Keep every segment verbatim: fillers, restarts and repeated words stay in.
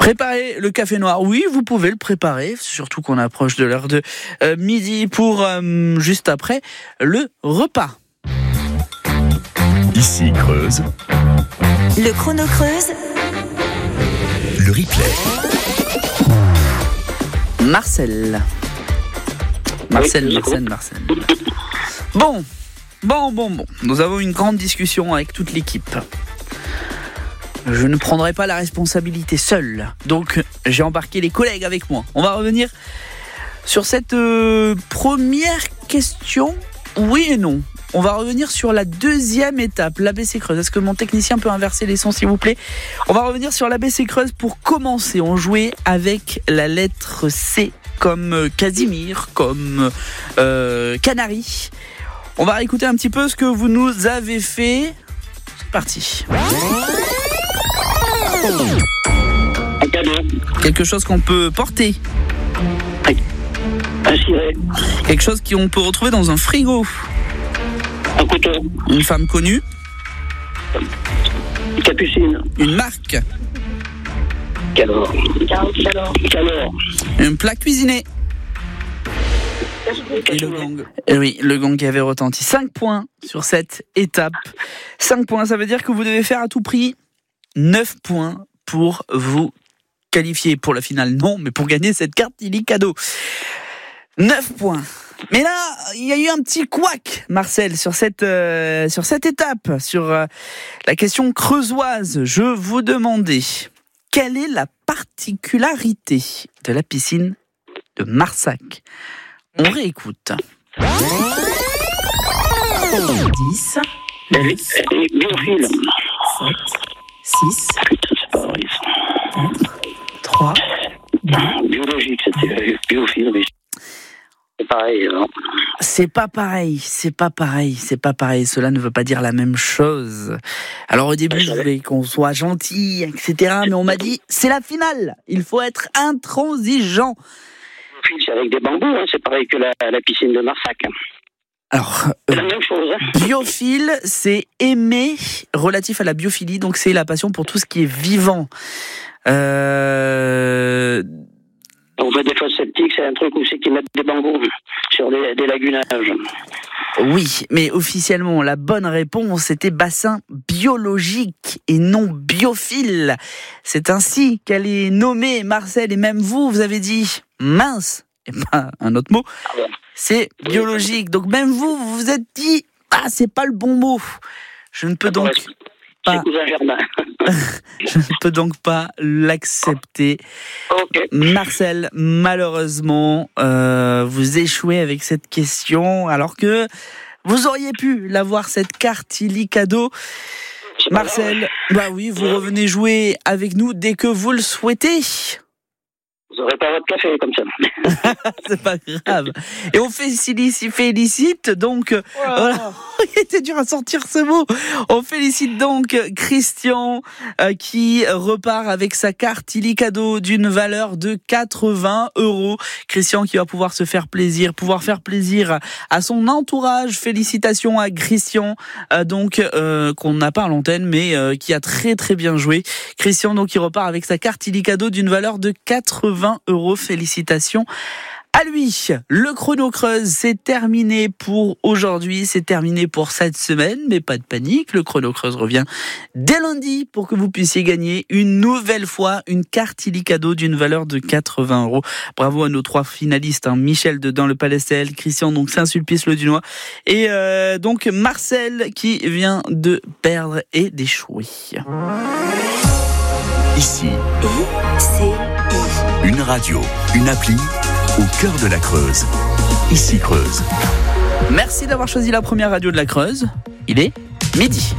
Préparer le café noir, oui, vous pouvez le préparer, surtout qu'on approche de l'heure de euh, midi pour euh, juste après le repas. Ici Creuse. Le chrono Creuse. Le replay. Marcel. Marcel, Marcel, Marcel. Bon, bon, bon, bon. Nous avons une grande discussion avec toute l'équipe. Je ne prendrai pas la responsabilité seul. Donc, j'ai embarqué les collègues avec moi. On va revenir sur cette euh, première question. Oui et non. On va revenir sur la deuxième étape, l'A B C Creuse. Est-ce que mon technicien peut inverser les sons, s'il vous plaît ? On va revenir sur l'A B C Creuse pour commencer. On jouait avec la lettre C, comme Casimir, comme euh, Canary. On va écouter un petit peu ce que vous nous avez fait. C'est parti. Un cadeau. Quelque chose qu'on peut porter. Un ciré. Quelque chose qu'on peut retrouver dans un frigo. Un couteau. Une femme connue. Une capucine. Une marque. Calor. Calor. Calor. Un plat cuisiné. Et le gong. Et oui, le gong qui avait retenti. cinq points sur cette étape. cinq points, ça veut dire que vous devez faire à tout prix neuf points pour vous qualifier pour la finale. Non, mais pour gagner cette carte, il est cadeau. neuf points. Mais là, il y a eu un petit couac, Marcel, sur cette, euh, sur cette étape, sur euh, la question creusoise. Je vous demandais, quelle est la particularité de la piscine de Marsac ? On réécoute. dix, Biophile. sept, six, Putain, c'est pas vrai ça. quatre, trois, Biologique, c'était biophile, mais c'est pareil. Hein. C'est pas pareil, c'est pas pareil, c'est pas pareil. Cela ne veut pas dire la même chose. Alors au début, je voulais qu'on soit gentil, et cetera. Mais on m'a dit, c'est la finale. Il faut être intransigeant. Biophile, c'est avec des bambous, hein. C'est pareil que la, la piscine de Marsac. Alors, C'est euh, la même chose. Hein. biophile, c'est aimer, relatif à la biophilie. Donc c'est la passion pour tout ce qui est vivant. Euh... On fait des fosses septiques, c'est un truc où c'est qu'ils mettent des bambous sur des, des lagunages. Oui, mais officiellement, la bonne réponse c'était bassin biologique et non biophile. C'est ainsi qu'elle est nommée, Marcel, et même vous, vous avez dit mince, et pas un autre mot, c'est biologique. Donc même vous, vous vous êtes dit, ah, c'est pas le bon mot. Je ne peux donc C'est pas, cousin Germain. je ne peux donc pas l'accepter. Ok. Marcel, malheureusement, euh, vous échouez avec cette question, alors que vous auriez pu l'avoir, cette carte Illy cadeau. Marcel, bah oui, vous revenez jouer avec nous dès que vous le souhaitez. Vous n'aurez pas votre café comme ça. C'est pas grave. Et on félicite, félicite donc. Euh, voilà. Il était dur à sortir ce mot. On félicite donc Christian euh, qui repart avec sa carte Illy cadeau d'une valeur de quatre-vingts euros. Christian qui va pouvoir se faire plaisir, pouvoir faire plaisir à son entourage. Félicitations à Christian, euh, donc euh, qu'on n'a pas à l'antenne, mais euh, qui a très très bien joué. Christian donc qui repart avec sa carte Illy cadeau d'une valeur de quatre-vingts euros. Félicitations à lui. Le chrono Creuse, c'est terminé pour aujourd'hui, c'est terminé pour cette semaine, mais pas de panique, le chrono Creuse revient dès lundi pour que vous puissiez gagner une nouvelle fois une carte Illy cadeau d'une valeur de quatre-vingts euros. Bravo à nos trois finalistes, hein. Michel de Dans le Palais C L, Christian donc Saint-Sulpice-le-Dunois et euh, donc Marcel qui vient de perdre et d'échouer. Ici, c'est une radio, une appli au cœur de la Creuse. Ici Creuse. Merci d'avoir choisi la première radio de la Creuse. Il est midi.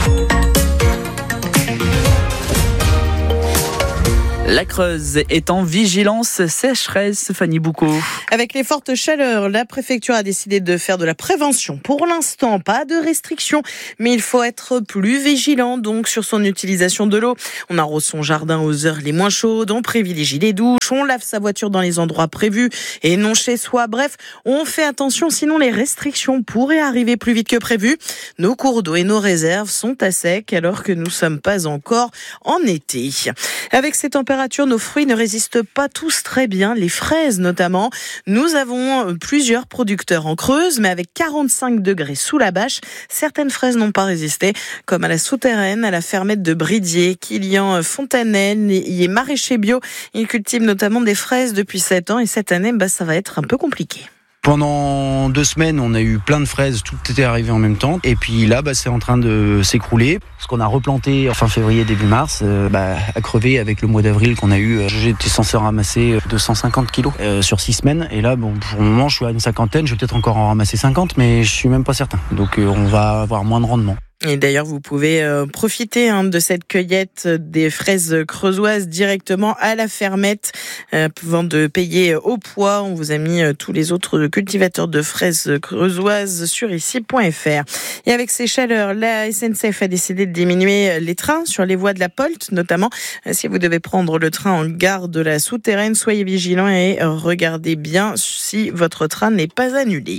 La Creuse est en vigilance sécheresse, Fanny Boucaud. Avec les fortes chaleurs, la préfecture a décidé de faire de la prévention. Pour l'instant, pas de restrictions, mais il faut être plus vigilant donc sur son utilisation de l'eau. On arrose son jardin aux heures les moins chaudes, on privilégie les douches, on lave sa voiture dans les endroits prévus et non chez soi. Bref, on fait attention, sinon les restrictions pourraient arriver plus vite que prévu. Nos cours d'eau et nos réserves sont à sec alors que nous ne sommes pas encore en été. Avec ces températures, nos fruits ne résistent pas tous très bien, les fraises notamment. Nous avons plusieurs producteurs en Creuse, mais avec quarante-cinq degrés sous la bâche, certaines fraises n'ont pas résisté, comme à la Souterraine, à la fermette de Bridier. Kilian Fontanel y est maraîcher bio. Il cultive notamment des fraises depuis sept ans et cette année, bah, ça va être un peu compliqué. Pendant deux semaines, on a eu plein de fraises, tout était arrivé en même temps. Et puis là, bah, c'est en train de s'écrouler. Ce qu'on a replanté fin février, début mars, euh, bah, a crevé avec le mois d'avril qu'on a eu. J'étais censé ramasser deux cent cinquante kilos euh, sur six semaines. Et là, bon, pour le moment, je suis à une cinquantaine. Je vais peut-être encore en ramasser cinquante, mais je suis même pas certain. Donc euh, on va avoir moins de rendement. Et d'ailleurs, vous pouvez euh, profiter hein, de cette cueillette des fraises creusoises directement à la fermette, euh, avant de payer au poids. On vous a mis euh, tous les autres cultivateurs de fraises creusoises sur ici point f r. Et avec ces chaleurs, la S N C F a décidé de diminuer les trains sur les voies de la Polte, notamment. Si vous devez prendre le train en gare de la Souterraine, soyez vigilants et regardez bien si votre train n'est pas annulé.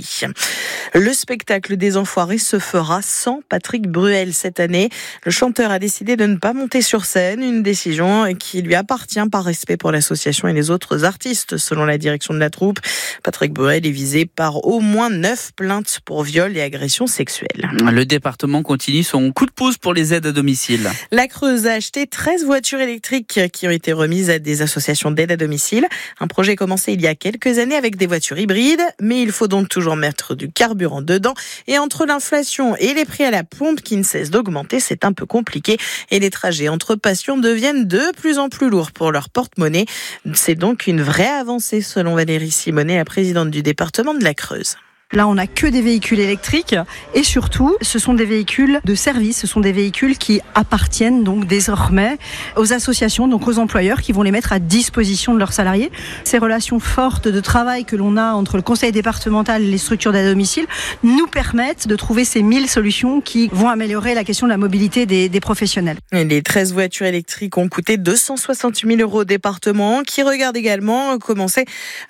Le spectacle des Enfoirés se fera sans Patrick Bruel cette année. Le chanteur a décidé de ne pas monter sur scène, une décision qui lui appartient par respect pour l'association et les autres artistes, selon la direction de la troupe. Patrick Bruel est visé par au moins neuf plaintes pour viol et agression sexuelle. Le département continue son coup de pouce pour les aides à domicile. La Creuse a acheté treize voitures électriques qui ont été remises à des associations d'aide à domicile. Un projet commencé il y a quelques années avec des voitures hybrides, mais il faut donc toujours mettre du carburant dedans. Et entre l'inflation et les prix à la pompe qui ne cessent d'augmenter, c'est un peu compliqué. Et les trajets entre patients deviennent de plus en plus lourds pour leur porte-monnaie. C'est donc une vraie avancée, selon Valérie Simonet, la présidente du département de la Creuse. Là, on n'a que des véhicules électriques et surtout, ce sont des véhicules de service, ce sont des véhicules qui appartiennent donc désormais aux associations, donc aux employeurs qui vont les mettre à disposition de leurs salariés. Ces relations fortes de travail que l'on a entre le conseil départemental et les structures d'aide à domicile nous permettent de trouver ces mille solutions qui vont améliorer la question de la mobilité des, des professionnels. Et les treize voitures électriques ont coûté deux cent soixante mille euros au département qui regarde également commencer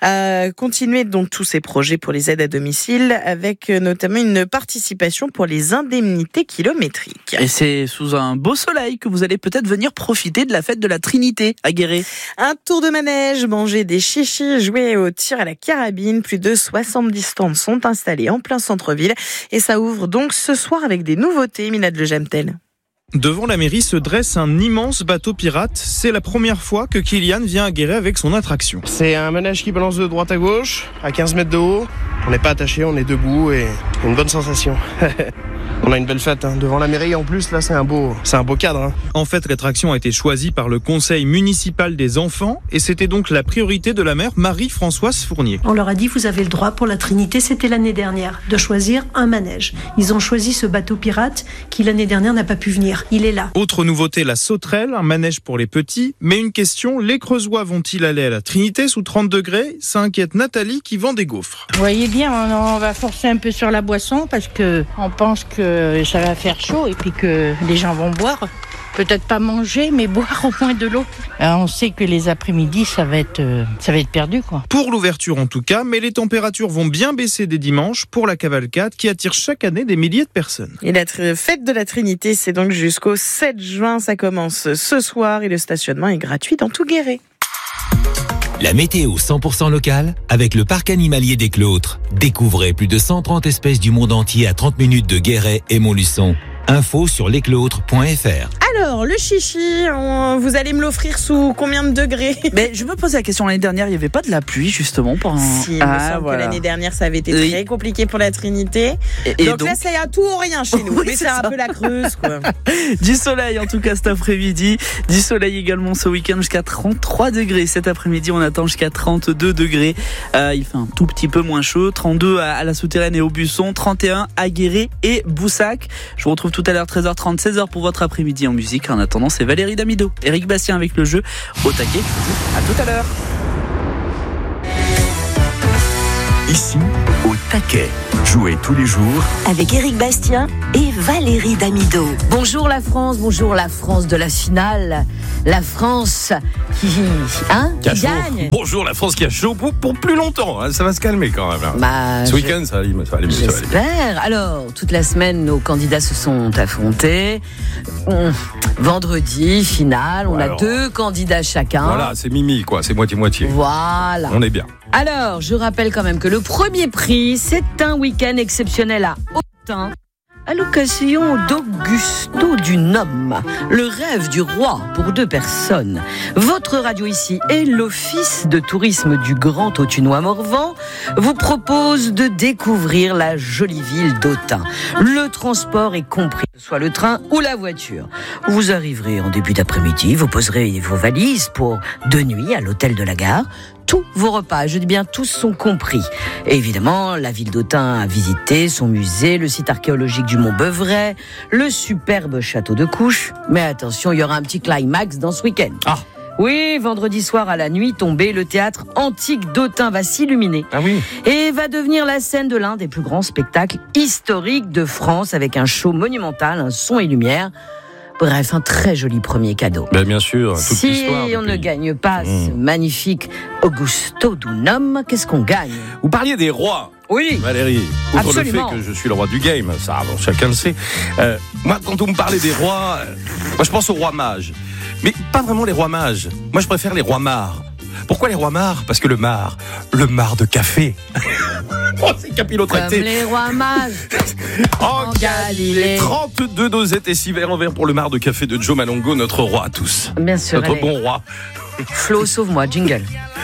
à continuer donc tous ces projets pour les aides à domicile, avec notamment une participation pour les indemnités kilométriques. Et c'est sous un beau soleil que vous allez peut-être venir profiter de la fête de la Trinité à Guéret. Un tour de manège, manger des chichis, jouer au tir à la carabine. Plus de soixante-dix stands sont installés en plein centre-ville et ça ouvre donc ce soir avec des nouveautés. Minad Le Jamtel. Devant la mairie se dresse un immense bateau pirate. C'est la première fois que Kylian vient à Guéret avec son attraction. C'est un manège qui balance de droite à gauche, à quinze mètres de haut. On n'est pas attaché, on est debout et une bonne sensation. On a une belle fête hein. Devant la mairie en plus, là c'est un beau, c'est un beau cadre. Hein. En fait, l'attraction a été choisie par le conseil municipal des enfants et c'était donc la priorité de la maire Marie-Françoise Fournier. On leur a dit vous avez le droit pour la Trinité, c'était l'année dernière, de choisir un manège. Ils ont choisi ce bateau pirate qui l'année dernière n'a pas pu venir. Il est là. Autre nouveauté, la sauterelle, un manège pour les petits. Mais une question, les Creusois vont-ils aller à la Trinité sous trente degrés? Ça inquiète Nathalie qui vend des gaufres. Vous voyez bien, on va forcer un peu sur la boisson parce que on pense que ça va faire chaud et puis que les gens vont boire. Peut-être pas manger, mais boire au moins de l'eau. Alors on sait que les après-midi, ça va être, euh, ça va être perdu, quoi. Pour l'ouverture en tout cas, mais les températures vont bien baisser dès dimanche pour la cavalcade qui attire chaque année des milliers de personnes. Et la tr- fête de la Trinité, c'est donc jusqu'au sept juin. Ça commence ce soir et le stationnement est gratuit dans tout Guéret. La météo cent pour cent locale avec le parc animalier des Clôtres. Découvrez plus de cent trente espèces du monde entier à trente minutes de Guéret et Montluçon. Info sur lesclôtres point f r. Alors, le chichi, on, vous allez me l'offrir sous combien de degrés? Mais je me posais la question, l'année dernière, il n'y avait pas de la pluie justement pour un... Si, il ah, me semble voilà. que l'année dernière, ça avait été oui. très compliqué pour la Trinité. Et, et donc, donc là, c'est à tout ou rien chez nous. Oui, mais c'est c'est un ça. peu la Creuse, quoi. Du soleil en tout cas cet après-midi. Du soleil également ce week-end jusqu'à trente-trois degrés. Cet après-midi, on attend jusqu'à trente-deux degrés. Euh, il fait un tout petit peu moins chaud. trente-deux à, à la Souterraine et au Busson. trente et un à Guéret et Boussac. Je vous retrouve tout à l'heure treize heures trente, seize heures pour votre après-midi en musique. En attendant, c'est Valérie Damido, Eric Bastien avec le jeu au taquet. À tout à l'heure. Ici, au taquet. Jouez tous les jours avec Éric Bastien et Valérie Damido. Bonjour la France, bonjour la France de la finale. La France qui, hein, qui, qui gagne. Bonjour la France qui a chaud pour, pour plus longtemps. Hein, ça va se calmer quand même. Hein. Bah, Ce week-end, ça va aller mieux. J'espère. Alors, toute la semaine, nos candidats se sont affrontés. On, vendredi, finale, on ouais, a alors, deux candidats chacun. Voilà, c'est Mimi, quoi. C'est moitié-moitié. Voilà. On est bien. Alors, je rappelle quand même que le premier prix, c'est un week-end exceptionnel à Autun, à l'occasion d'Augusto du Nome, le rêve du roi pour deux personnes. Votre radio ici et l'Office de tourisme du Grand Autunois Morvan vous propose de découvrir la jolie ville d'Autun. Le transport est compris, soit le train ou la voiture. Vous arriverez en début d'après-midi, vous poserez vos valises pour deux nuits à l'hôtel de la gare. Tous vos repas, je dis bien tous, sont compris. Et évidemment, la ville d'Autun à visiter, son musée, le site archéologique du Mont Beuvray, le superbe château de Couches. Mais attention, il y aura un petit climax dans ce week-end. Ah. Oui, vendredi soir à la nuit tombée, le théâtre antique d'Autun va s'illuminer. Ah oui. Et va devenir la scène de l'un des plus grands spectacles historiques de France, avec un show monumental, un son et lumière. Bref, un très joli premier cadeau. Ben bien sûr, toute si l'histoire. Si on ne gagne pas mmh. ce magnifique Augusto du Nome, qu'est-ce qu'on gagne? Vous parliez des rois. Oui. Valérie, outre Absolument. le fait que je suis le roi du game, ça, bon, chacun le sait. Euh, moi, quand on me parlait des rois, euh, moi je pense aux rois mages. Mais pas vraiment les rois mages. Moi, je préfère les rois mares. Pourquoi les rois mares? Parce que le mar, le mar de café. Oh, c'est capillotracté. Comme les rois mages. En Galilée. trente-deux dosettes et six verres en verre pour le mar de café de Joe Malongo, notre roi à tous. Bien sûr. Notre allez. bon roi. Flo, sauve-moi, jingle.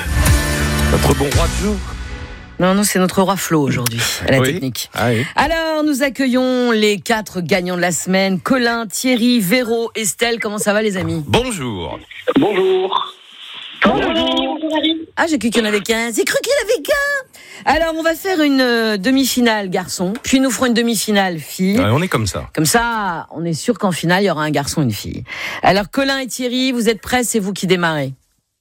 Notre bon roi de Joe. Non, non, c'est notre roi Flo aujourd'hui, à la oui. technique. Ah oui. Alors, nous accueillons les quatre gagnants de la semaine. Colin, Thierry, Véro, Estelle. Comment ça va, les amis? Bonjour. Bonjour. Bonjour. Ah, j'ai cru qu'il y en avait qu'un. J'ai cru qu'il y en avait qu'un. Alors, on va faire une euh, demi-finale garçon, puis nous ferons une demi-finale fille. Ouais, on est comme ça. Comme ça, on est sûr qu'en finale, il y aura un garçon et une fille. Alors, Colin et Thierry, vous êtes prêts? C'est vous qui démarrez.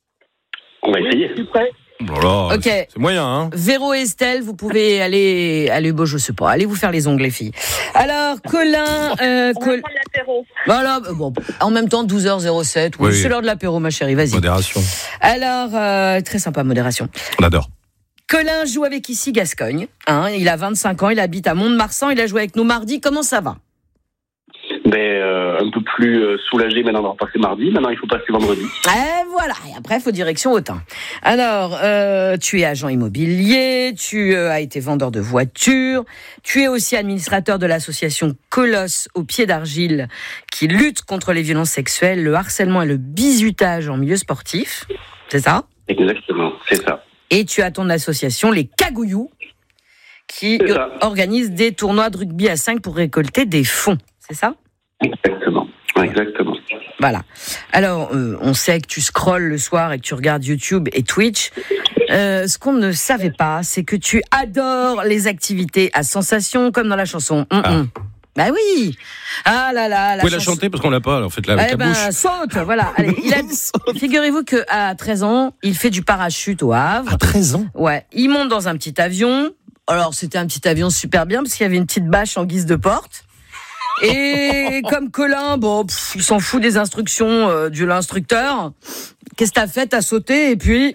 On va essayer. Je suis prêt. Voilà, ok. C'est moyen, hein. Véro et Estelle, vous pouvez aller, aller, bon, je sais pas, allez vous faire les ongles, les filles. Alors, Colin, euh, On Col... va prendre l'apéro. Voilà, bon, en même temps, douze heures zéro sept, oui, oui. C'est l'heure de l'apéro, ma chérie, vas-y. Modération. Alors, euh, très sympa, modération. On adore. Colin joue avec ici Gascogne, hein, il a vingt-cinq ans, il habite à Mont-de-Marsan, il a joué avec nous mardi, comment ça va? Ben, euh, un peu plus euh, soulagé maintenant d'avoir passé mardi. Maintenant, il faut passer vendredi. Et voilà. Et après, il faut direction Autun. Alors, euh, tu es agent immobilier, tu euh, as été vendeur de voitures, tu es aussi administrateur de l'association Colosse au pied d'argile qui lutte contre les violences sexuelles, le harcèlement et le bizutage en milieu sportif. C'est ça? Exactement, c'est ça. Et tu as ton association Les Cagouillous qui organise des tournois de rugby à cinq pour récolter des fonds. C'est ça? Exactement, exactement. Voilà. Alors, euh, on sait que tu scrolles le soir et que tu regardes YouTube et Twitch. Euh, ce qu'on ne savait pas, c'est que tu adores les activités à sensation, comme dans la chanson. Mm-mm. Ah. Bah oui. Ah là là. Vous pouvez chanson... la chanter parce qu'on l'a pas. Alors faites-la avec eh la ben, bouche. Saute, voilà. Allez, il a... Figurez-vous que à treize ans, il fait du parachute au Havre. À treize ans. Ouais. Il monte dans un petit avion. Alors c'était un petit avion super bien parce qu'il y avait une petite bâche en guise de porte. Et comme Colin, bon, pff, il s'en fout des instructions euh, de l'instructeur. Qu'est-ce que t'as fait? T'as sauté et puis...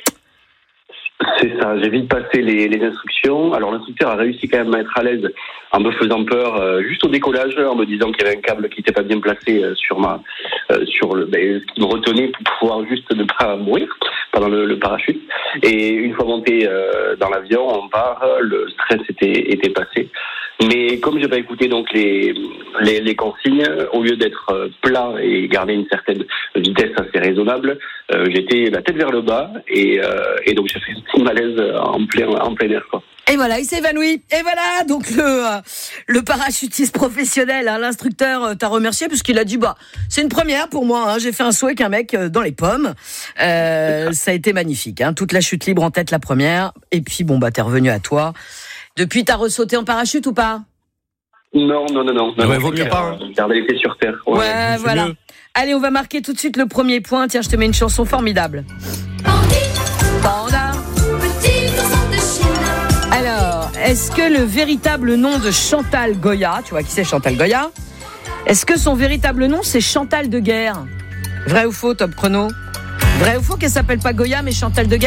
C'est ça, j'ai vite passé les, les instructions. Alors l'instructeur a réussi quand même à être à l'aise en me faisant peur euh, juste au décollage, en me disant qu'il y avait un câble qui n'était pas bien placé euh, sur ma, euh, sur le, ben, ce qui me retenait pour pouvoir juste ne pas mourir pendant le, le parachute. Et une fois monté euh, dans l'avion, on part, le stress était, était passé. Mais comme j'ai pas écouté donc les, les, les consignes, au lieu d'être plat et garder une certaine vitesse assez raisonnable, euh, j'étais la tête vers le bas et, euh, et donc j'ai fait un petit malaise en plein, en plein air, quoi. Et voilà, il s'est évanoui. Et voilà, donc le, euh, le parachutiste professionnel, hein, l'instructeur euh, t'a remercié parce qu'il a dit, bah, c'est une première pour moi, hein, j'ai fait un saut avec un mec euh, dans les pommes. Euh, ça a été magnifique, hein, toute la chute libre en tête la première. Et puis, bon, bah, t'es revenu à toi. Depuis, t'as ressauté en parachute ou pas? Non, non, non, non. non ouais, vaut mieux pas. Garder les pieds sur terre. Ouais, ouais voilà. Mieux. Allez, on va marquer tout de suite le premier point. Tiens, je te mets une chanson formidable. Panda, petit ourson de Chine, Alors, est-ce que le véritable nom de Chantal Goya, tu vois qui c'est Chantal Goya, est-ce que son véritable nom c'est Chantal de Guerre? Vrai ou faux, top chrono? Vrai ou faux qu'elle s'appelle pas Goya mais Chantal de Guerre?